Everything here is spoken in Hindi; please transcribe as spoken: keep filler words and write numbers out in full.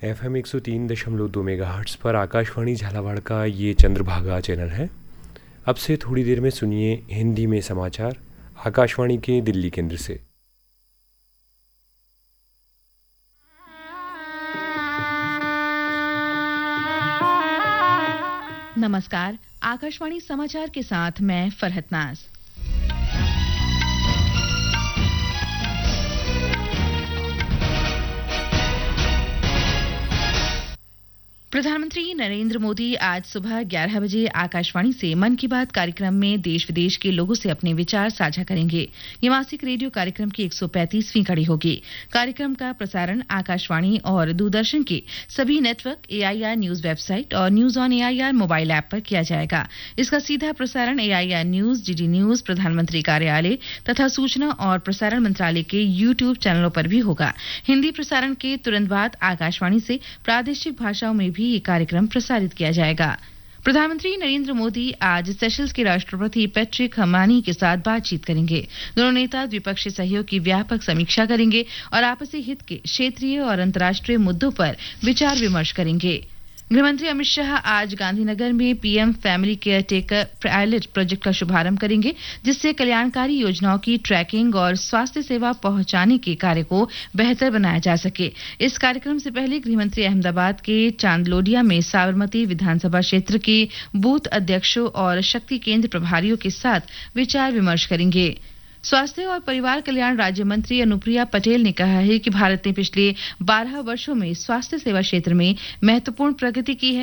एफ एम एक सौ तीन दशमलव दो मेगाहर्ट्ज़ पर आकाशवाणी झालावाड़ का ये चंद्रभागा चैनल है। अब से थोड़ी देर में सुनिए हिंदी में समाचार आकाशवाणी के दिल्ली केंद्र से। नमस्कार, आकाशवाणी समाचार के साथ मैं फरहत नाज। प्रधानमंत्री नरेंद्र मोदी आज सुबह ग्यारह बजे आकाशवाणी से मन की बात कार्यक्रम में देश विदेश के लोगों से अपने विचार साझा करेंगे। ये मासिक रेडियो कार्यक्रम की एक सौ पैंतीसवीं कड़ी होगी। कार्यक्रम का प्रसारण आकाशवाणी और दूरदर्शन के सभी नेटवर्क, एआईआर न्यूज वेबसाइट और news on AIR mobile app पर किया जाएगा। इसका सीधा प्रसारण एआईआर न्यूज, डीडी न्यूज, प्रधानमंत्री कार्यालय तथा सूचना और प्रसारण मंत्रालय के यूट्यूब चैनलों पर भी होगा। हिंदी प्रसारण के तुरंत बाद आकाशवाणी से प्रादेशिक भाषाओं में भी ये कार्यक्रम प्रसारित किया जाएगा। प्रधानमंत्री नरेंद्र मोदी आज सेशल्स के राष्ट्रपति पैट्रिक हमानी के साथ बातचीत करेंगे। दोनों नेता द्विपक्षीय सहयोग की व्यापक समीक्षा करेंगे और आपसी हित के क्षेत्रीय और अंतर्राष्ट्रीय मुद्दों पर विचार विमर्श करेंगे। गृहमंत्री अमित शाह आज गांधीनगर में PM family care taker pilot project का शुभारंभ करेंगे, जिससे कल्याणकारी योजनाओं की ट्रैकिंग और स्वास्थ्य सेवा पहुंचाने के कार्य को बेहतर बनाया जा सके। इस कार्यक्रम से पहले गृहमंत्री अहमदाबाद के चांदलोडिया में साबरमती विधानसभा क्षेत्र के बूथ अध्यक्षों और शक्ति केंद्र प्रभारियों के साथ विचार विमर्श करेंगे। स्वास्थ्य और परिवार कल्याण राज्य मंत्री अनुप्रिया पटेल ने कहा है कि भारत ने पिछले बारह वर्षों में स्वास्थ्य सेवा क्षेत्र में महत्वपूर्ण प्रगति की है।